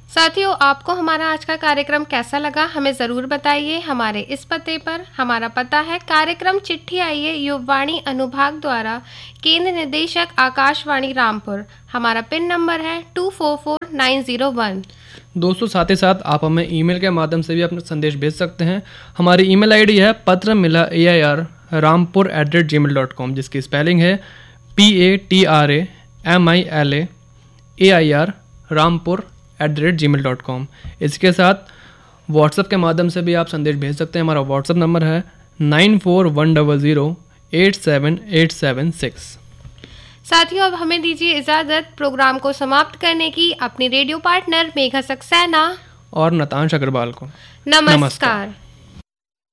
साथियों, आपको हमारा आज का कार्यक्रम कैसा लगा हमें ज़रूर बताइए। हमारे इस पते पर, हमारा पता है कार्यक्रम चिट्ठी आई है युववाणी अनुभाग द्वारा, केंद्र निदेशक आकाशवाणी रामपुर। हमारा पिन नंबर है 244901। दोस्तों, साथ ही साथ आप हमें ईमेल के माध्यम से भी अपना संदेश भेज सकते हैं। हमारी ईमेल आईडी है patramilaAIR@gmail.com, जिसकी स्पेलिंग है PATRAMILAAIR rampur@gmail.com। इसके साथ व्हाट्सएप के माध्यम से भी आप संदेश भेज सकते हैं। हमारा व्हाट्सएप नंबर है 9410087876। साथियों, अब हमें दीजिए इजाजत प्रोग्राम को समाप्त करने की, अपनी रेडियो पार्टनर मेघा सक्सेना और नतांश अग्रवाल को नमस्कार।